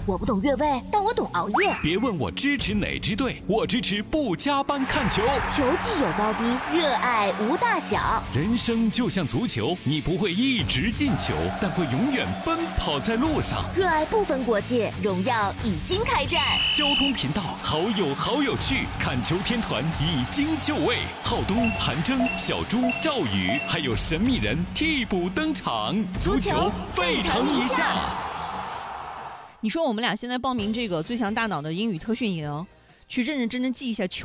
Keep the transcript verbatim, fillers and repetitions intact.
我不懂越位，但我懂熬夜。 别问我支持哪支队，我支持不加班看球。 球技有高低，热爱无大小。 人生就像足球，你不会一直进球，但会永远奔跑在路上。 热爱不分国界，荣耀已经开战。 交通频道好友好有趣，看球天团已经就位，浩东、韩征、小朱、赵宇，还有神秘人替补登场，足球沸腾一下。 你说我们俩现在报名这个最强大脑的英语特训营，去认认真真记一下球